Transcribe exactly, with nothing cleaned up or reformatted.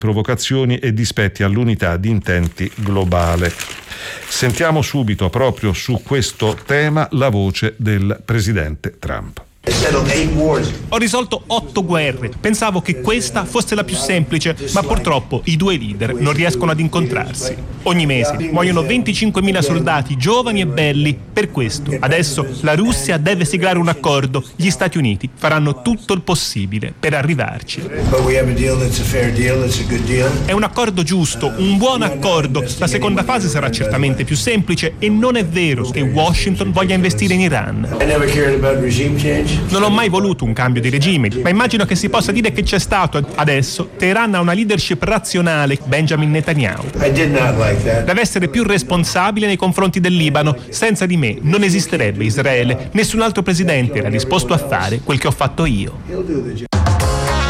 provocazioni e dispetti all'unità di intenti globale. Sentiamo subito proprio su questo tema la voce del presidente Trump. Ho risolto otto guerre. Pensavo che questa fosse la più semplice, ma purtroppo i due leader non riescono ad incontrarsi. Ogni mese muoiono venticinquemila soldati giovani e belli. Per questo, adesso la Russia deve siglare un accordo. Gli Stati Uniti faranno tutto il possibile per arrivarci. È un accordo giusto, un buon accordo. La seconda fase sarà certamente più semplice e non è vero che Washington voglia investire in Iran. Non ho mai voluto un cambio di regime, ma immagino che si possa dire che c'è stato. Adesso Teheran ha una leadership razionale, Benjamin Netanyahu. Deve essere più responsabile nei confronti del Libano. Senza di me non esisterebbe Israele. Nessun altro presidente era disposto a fare quel che ho fatto io.